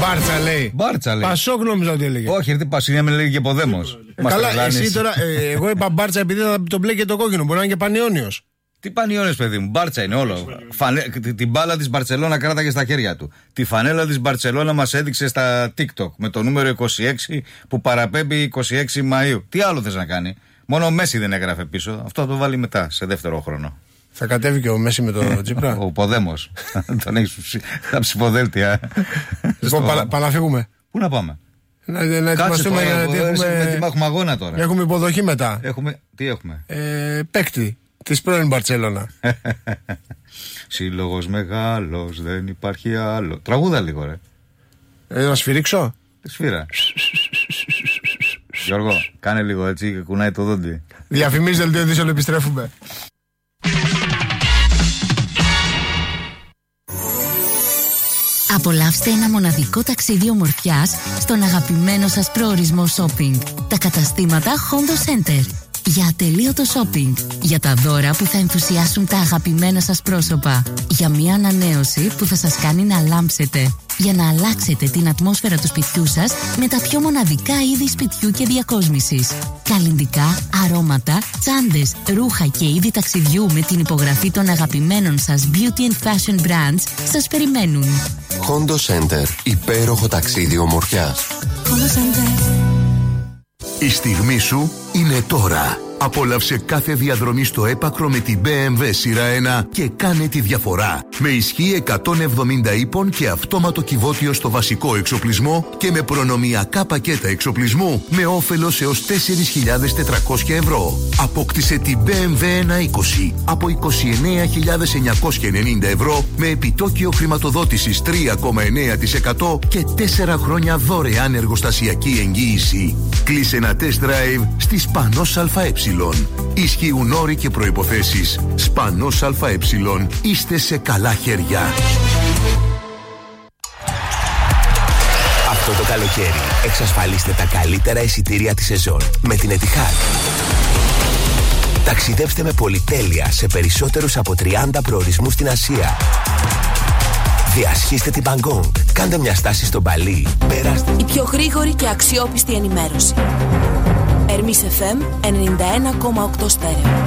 Μπάρτσα λέει. Πασόκ νόμιζα ότι έλεγε. Όχι, γιατί Πασίνια με λέγει και Ποδέμος. Καλά, εσύ τώρα. Εγώ είπα Μπάρτσα επειδή θα τον μπλέκει το κόκκινο. Μπορεί να είναι και Πανιόνιος. Τι Πανιόνιος, παιδί μου, Μπάρτσα είναι όλο. Την μπάλα της Μπαρτσελώνα κράταγε στα χέρια του. Τη φανέλα της Μπαρτσελώνα μας έδειξε στα TikTok με το νούμερο 26 που παραπέμπει 26 Μαΐου. Τι άλλο θες να κάνει? Μόνο ο Μέση δεν έγραφε πίσω. Αυτό θα το βάλει μετά, σε δεύτερο χρόνο. Θα κατέβει και ο Μέση με το Τσίπρα. Ο Ποδέμος. Τον έχει στα ψηφοδέλτια. Λοιπόν, πάμε να φύγουμε. Πού να πάμε? Να ετοιμαστούμε γιατί έχουμε αγώνα τώρα. Έχουμε υποδοχή μετά. Τι έχουμε? Παίκτη της πρώην Μπαρτσελώνα. Σύλλογος μεγάλος, δεν υπάρχει άλλο. Τραγούδα λίγο, ρε. Να σφυρίξω. Σφύρα. Γιώργο, κάνε λίγο έτσι και κουνάει το δόντι. Διαφημίσεις δελτίο ειδήσεων, επιστρέφουμε. Απολαύστε ένα μοναδικό ταξίδι ομορφιάς στον αγαπημένο σας προορισμό shopping. Τα καταστήματα Hondo Center. Για ατελείωτο shopping. Για τα δώρα που θα ενθουσιάσουν τα αγαπημένα σας πρόσωπα. Για μια ανανέωση που θα σας κάνει να λάμψετε. Για να αλλάξετε την ατμόσφαιρα του σπιτιού σας με τα πιο μοναδικά είδη σπιτιού και διακόσμησης. Καλλυντικά, αρώματα, τσάντες, ρούχα και είδη ταξιδιού με την υπογραφή των αγαπημένων σας beauty and fashion brands σας περιμένουν. Hondo Center. Υπέροχο ταξίδι ομορφιάς. Hondo Center. Η στιγμή σου είναι τώρα. Απόλαυσε κάθε διαδρομή στο έπακρο με την BMW σειρά 1 και κάνε τη διαφορά. Με ισχύ 170 ύπων και αυτόματο κυβότιο στο βασικό εξοπλισμό και με προνομιακά πακέτα εξοπλισμού με όφελος έως 4.400 ευρώ. Απόκτησε την BMW 120 από 29.990 ευρώ με επιτόκιο χρηματοδότησης 3,9% και 4 χρόνια δωρεάν εργοστασιακή εγγύηση. Κλείσε ένα test drive στη Σπανός ΑΕ. Ισχύουν όροι και προϋποθέσεις. Σπανός ΑΕ. Είστε σε καλά χέρια. Αυτό το καλοκαίρι εξασφαλίστε τα καλύτερα εισιτήρια της σεζόν με την Etihad. Ταξιδέψτε με πολυτέλεια σε περισσότερους από 30 προορισμούς στην Ασία. Διασχίστε την Μπαγκόγκ. Κάντε μια στάση στο Μπαλί. Περάστε. Η πιο γρήγορη και αξιόπιστη ενημέρωση. Ερμής FM 91,8 στέρεο.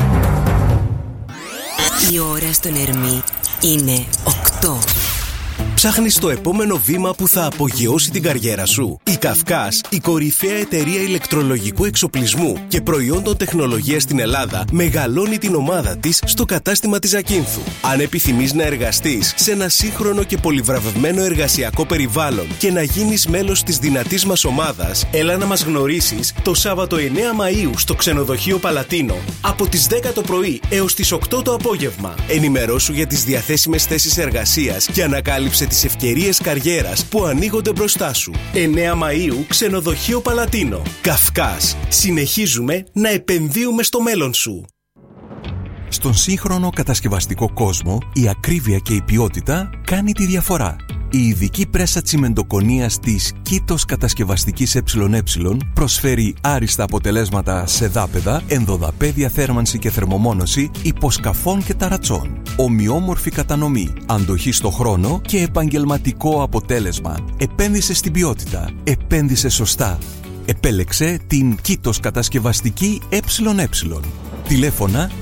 Η ώρα στον Ερμή είναι 8. Ψάχνεις το επόμενο βήμα που θα απογειώσει την καριέρα σου? Η Καυκάς, η κορυφαία εταιρεία ηλεκτρολογικού εξοπλισμού και προϊόντων τεχνολογίας στην Ελλάδα, μεγαλώνει την ομάδα της στο κατάστημα της Ζακίνθου. Αν επιθυμείς να εργαστείς σε ένα σύγχρονο και πολυβραβευμένο εργασιακό περιβάλλον και να γίνεις μέλος της δυνατής μας ομάδας, έλα να μας γνωρίσεις το Σάββατο 9 Μαΐου στο ξενοδοχείο Παλατίνο από τις 10 το πρωί έως τις 8 το απόγευμα. Ενημερώσου για τις διαθέσιμες θέσεις εργασίας και ανακάλυψε τις ευκαιρίες καριέρας που ανοίγονται μπροστά σου. 9 Μαΐου, ξενοδοχείο Παλατίνο. Καυκάς. Συνεχίζουμε να επενδύουμε στο μέλλον σου. Στον σύγχρονο κατασκευαστικό κόσμο, η ακρίβεια και η ποιότητα κάνει τη διαφορά. Η ειδική πρέσα τσιμεντοκονίας της Κήτος Κατασκευαστικής ΕΕ προσφέρει άριστα αποτελέσματα σε δάπεδα, ενδοδαπέδια θέρμανση και θερμομόνωση, υποσκαφών και ταρατσών. Ομοιόμορφη κατανομή, αντοχή στο χρόνο και επαγγελματικό αποτέλεσμα. Επένδυσε στην ποιότητα. Επένδυσε σωστά. Επέλεξε την Κήτος Κατασκευαστική ΕΕ. Τηλέφωνα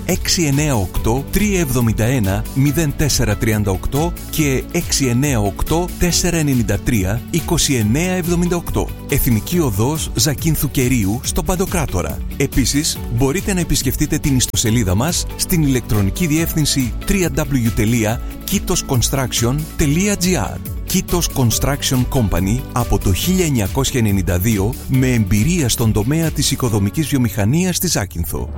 698-371-0438 και 698-493-2978. Εθνική Οδός Ζακίνθου Κερίου στο Παντοκράτορα. Επίσης, μπορείτε να επισκεφτείτε την ιστοσελίδα μας στην ηλεκτρονική διεύθυνση www.kitosconstruction.gr. Kitos Construction Company από το 1992 με εμπειρία στον τομέα της οικοδομικής βιομηχανίας στη Ζάκυνθο.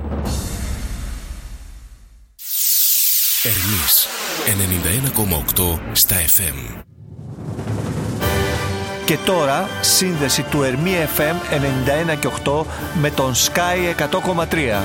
Ερμής 91,8 στα FM. Και τώρα σύνδεση του Ερμή FM 91,8 με τον Sky 100,3.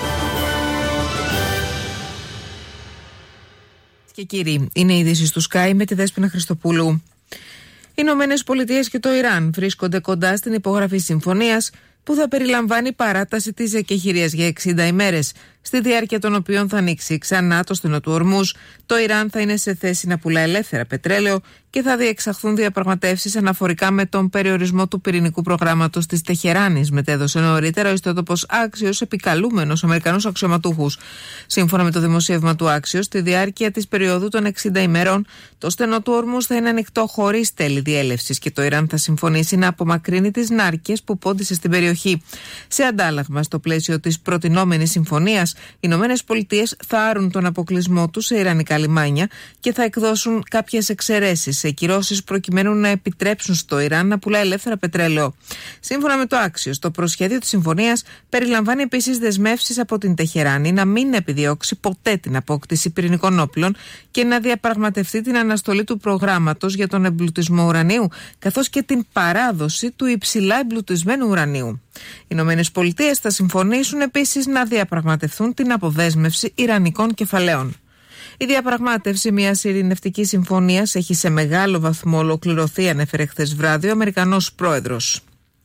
Και κύριοι, είναι οι ειδήσεις του Sky με τη Δέσποινα Χριστοπούλου. Οι Ηνωμένες Πολιτείες και το Ιράν βρίσκονται κοντά στην υπογραφή συμφωνίας που θα περιλαμβάνει παράταση της εκεχηρίας για 60 ημέρες. στη διάρκεια των οποίων θα ανοίξει ξανά το στενό του Ορμούζ, το Ιράν θα είναι σε θέση να πουλά ελεύθερα πετρέλαιο και θα διεξαχθούν διαπραγματεύσεις αναφορικά με τον περιορισμό του πυρηνικού προγράμματος της Τεχεράνης, μετέδωσε νωρίτερα ο ιστότοπος Axios επικαλούμενος Αμερικανούς αξιωματούχους. Σύμφωνα με το δημοσίευμα του Axios, στη διάρκεια της περίοδου των 60 ημερών, το στενό του Ορμούζ θα είναι ανοιχτό χωρίς τέλη διέλευσης και το Ιράν θα συμφωνήσει να απομακρύνει τις νάρκες που πόντισε στην περιοχή. Σε αντάλλαγμα, στο πλαίσιο της προτινόμενης συμφωνίας, οι Ηνωμένες Πολιτείες θα άρουν τον αποκλεισμό τους σε ιρανικά λιμάνια και θα εκδώσουν κάποιες εξαιρέσεις σε κυρώσεις προκειμένου να επιτρέψουν στο Ιράν να πουλά ελεύθερα πετρέλαιο. Σύμφωνα με το Axios, το προσχέδιο της συμφωνίας περιλαμβάνει επίσης δεσμεύσεις από την Τεχεράνη να μην επιδιώξει ποτέ την απόκτηση πυρηνικών όπλων και να διαπραγματευτεί την αναστολή του προγράμματος για τον εμπλουτισμό ουρανίου, καθώς και την παράδοση του υψηλά εμπλουτισμένου ουρανίου. Οι Ηνωμένες Πολιτείες θα συμφωνήσουν επίσης να διαπραγματευτούν την αποδέσμευση ιρανικών κεφαλαίων. Η διαπραγμάτευση μιας ειρηνευτικής συμφωνίας έχει σε μεγάλο βαθμό ολοκληρωθεί, ανέφερε χθες βράδυ ο Αμερικανός πρόεδρος.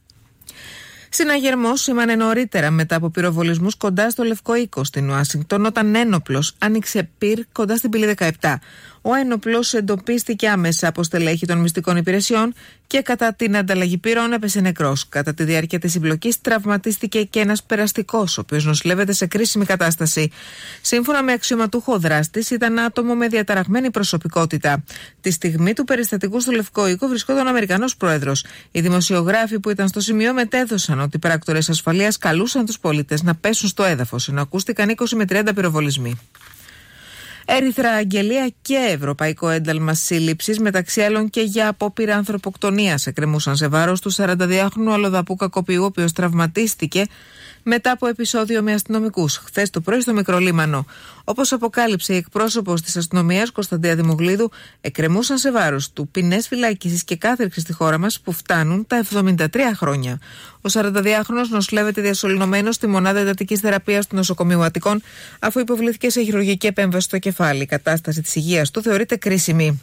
Συναγερμός σήμανε νωρίτερα μετά από πυροβολισμούς κοντά στο Λευκό Οίκο στην Ουάσιγκτον, όταν ένοπλος άνοιξε πυρ κοντά στην πύλη 17. Ο ένοπλος εντοπίστηκε άμεσα από στελέχη των μυστικών υπηρεσιών και κατά την ανταλλαγή πυρών έπεσε νεκρός. Κατά τη διάρκεια της συμπλοκής τραυματίστηκε και ένας περαστικός, ο οποίος νοσηλεύεται σε κρίσιμη κατάσταση. Σύμφωνα με αξιωματούχο δράστης, ήταν άτομο με διαταραγμένη προσωπικότητα. Τη στιγμή του περιστατικού στο Λευκό Οίκο βρισκόταν ο Αμερικανός πρόεδρος. Οι δημοσιογράφοι που ήταν στο σημείο μετέδωσαν ότι οι πράκτορες ασφαλείας καλούσαν τους πολίτες να πέσουν στο έδαφος, ενώ ακούστηκαν 20 με 30 πυροβολισμοί. Έρυθρα αγγελία και ευρωπαϊκό ένταλμα σύλληψης, μεταξύ άλλων και για απόπειρα ανθρωποκτονίας, εκκρεμούσαν σε βάρος του 42χρονου αλλοδαπού κακοποιού, ο οποίος τραυματίστηκε μετά από επεισόδιο με αστυνομικούς χθες το πρωί στο Μικρολίμανο. Όπως αποκάλυψε η εκπρόσωπος της αστυνομίας, Κωνσταντία Δημογλίδου, εκκρεμούσαν σε βάρος του ποινές φυλάκισης και κάθριξης στη χώρα μας που φτάνουν τα 73 χρόνια. Ο 42χρονος νοσηλεύεται διασωληνωμένος στη μονάδα εντατικής θεραπείας του νοσοκομείου Αττικών, αφού υποβλήθηκε σε χειρουργική επέμβαση στο κεφάλι. Η κατάσταση της υγείας του θεωρείται κρίσιμη.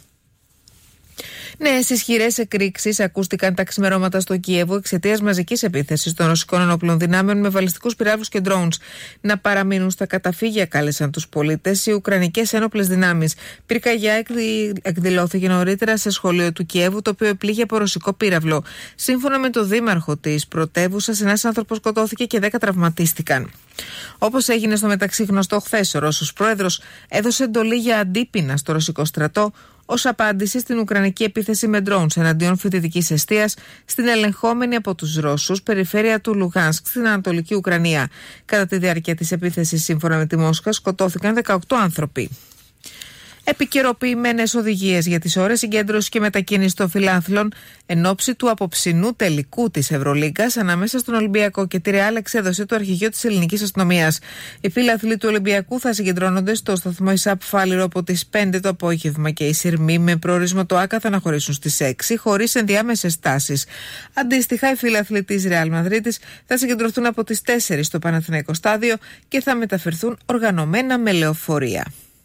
Νέες ισχυρές εκρήξεις ακούστηκαν τα ξημερώματα στο Κίεβο εξαιτίας μαζικής επίθεσης των ρωσικών ενόπλων δυνάμεων με βαλιστικούς πυράβλους και drones. Να παραμείνουν στα καταφύγια κάλεσαν τους πολίτες οι ουκρανικές ένοπλες δυνάμεις. Πυρκαγιά εκδηλώθηκε νωρίτερα σε σχολείο του Κιέβου, το οποίο επλήγει από ρωσικό πύραυλο. Σύμφωνα με τον δήμαρχο της πρωτεύουσας, ένας άνθρωπος σκοτώθηκε και 10 τραυματίστηκαν. Όπως έγινε στο μεταξύ γνωστό χθες, ο Ρώσος πρόεδρος έδωσε εντολή για αντίπεινα στο ρωσικό στρατό ως απάντηση στην ουκρανική επίθεση με drones εναντίον φοιτητικής εστίας στην ελεγχόμενη από τους Ρώσους περιφέρεια του Λουγάνσκ στην Ανατολική Ουκρανία. Κατά τη διάρκεια της επίθεσης, σύμφωνα με τη Μόσχα, σκοτώθηκαν 18 άνθρωποι. Επικαιροποιημένες οδηγίες για τις ώρες συγκέντρωσης και μετακίνησης των φιλάθλων εν ώψη του απόψινού τελικού της Ευρωλίγκας ανάμεσα στον Ολυμπιακό και τη Ρεάλ εξέδωσε το αρχηγείο της ελληνικής αστυνομίας. Οι φιλάθλοι του Ολυμπιακού θα συγκεντρώνονται στο σταθμό ΙΣΑΠ Φάληρο από τις 5 το απόγευμα και οι Συρμοί με προορισμό το ΆΚΑ θα αναχωρήσουν στις 6 χωρίς ενδιάμεσες στάσεις. Αντίστοιχα, οι φιλάθλοι της Ρεάλ Μαδρίτης θα συγκεντρωθούν από τις 4 στο Παναθηναϊκό Στάδιο και θα μεταφερθούν οργανωμένα με λεωφορεία.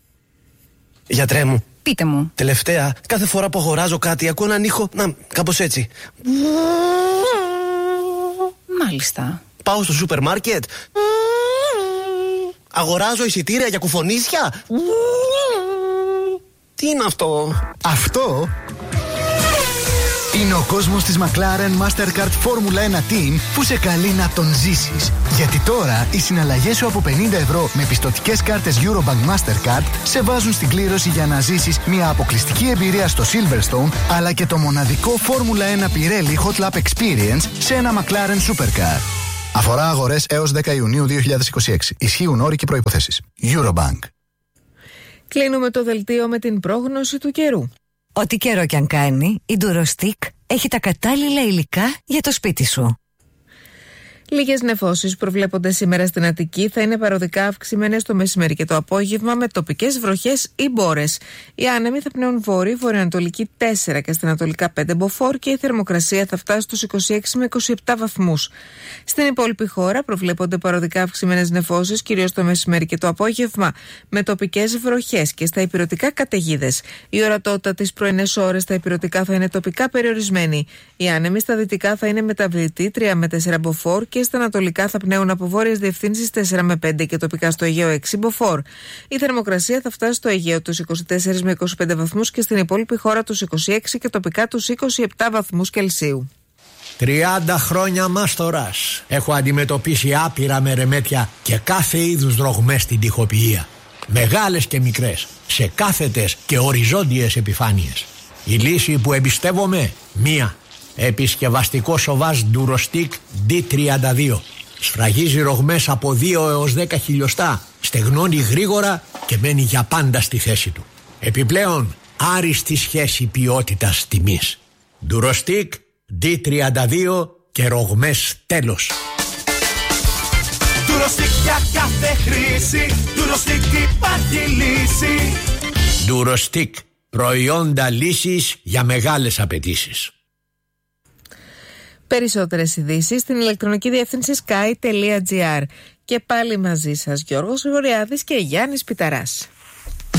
Γιατρέ μου. Πείτε μου. Τελευταία, κάθε φορά που αγοράζω κάτι, ακούω έναν ήχο. Να, κάπως έτσι. Μάλιστα. Πάω στο σούπερ μάρκετ. Αγοράζω εισιτήρια για κουφονίσια. Τι είναι αυτό? Αυτό είναι ο κόσμος της McLaren Mastercard Formula 1 Team που σε καλεί να τον ζήσεις. Γιατί τώρα οι συναλλαγές σου από 50 ευρώ με πιστωτικές κάρτες Eurobank Mastercard σε βάζουν στην κλήρωση για να ζήσεις μια αποκλειστική εμπειρία στο Silverstone, αλλά και το μοναδικό Formula 1 Pirelli Hot Lap Experience σε ένα McLaren Supercar. Αφορά αγορές έως 10 Ιουνίου 2026. Ισχύουν όροι και προϋποθέσεις. Eurobank. Κλείνουμε το δελτίο με την πρόγνωση του καιρού. Ό,τι καιρό κι αν κάνει, η Durostic έχει τα κατάλληλα υλικά για το σπίτι σου. Λίγες νεφώσεις προβλέπονται σήμερα στην Αττική, θα είναι παροδικά αυξημένες το μεσημέρι και το απόγευμα με τοπικές βροχές ή μπόρες. Οι άνεμοι θα πνέουν βορειοανατολική 4 και στα ανατολικά 5 μποφόρ και η θερμοκρασία θα φτάσει στους 26 με 27 βαθμούς. Στην υπόλοιπη χώρα προβλέπονται παροδικά αυξημένες νεφώσεις, κυρίως το μεσημέρι και το απόγευμα, με τοπικές βροχές και στα ηπειρωτικά καταιγίδες. Η ορατότητα τις πρωινές ώρες στα ηπειρωτικά θα είναι τοπικά περιορισμένη. Οι άνεμοι στα δυτικά θα είναι μεταβλητοί 3 με 4 μποφόρ και στα ανατολικά θα πνέουν από βόρειες διευθύνσεις 4 με 5 και τοπικά στο Αιγαίο 6 μποφόρ. Η θερμοκρασία θα φτάσει στο Αιγαίο τους 24 με 25 βαθμούς και στην υπόλοιπη χώρα τους 26 και τοπικά τους 27 βαθμούς Κελσίου. 30 χρόνια μάστορας. Έχω αντιμετωπίσει άπειρα μερεμέτια και κάθε είδους ρογμές στην τοιχοποιία. Μεγάλες και μικρές, σε κάθετες και οριζόντιες επιφάνειες. Η λύση που εμπιστεύομαι, μία. Επισκευαστικό σοβάζ Durostic D32. Σφραγίζει ρογμές από 2 έως 10 χιλιοστά, στεγνώνει γρήγορα και μένει για πάντα στη θέση του. Επιπλέον, άριστη σχέση ποιότητας τιμής. Durostic D32 και ρογμές τέλος. Durostic για κάθε χρήση, Durostic υπάρχει λύση. Durostic, προϊόντα λύσης για μεγάλες απαιτήσεις. Περισσότερες ειδήσεις στην ηλεκτρονική διεύθυνση sky.gr. Και πάλι μαζί σας Γιώργος Γρηγοριάδης και Γιάννης Πιταράς.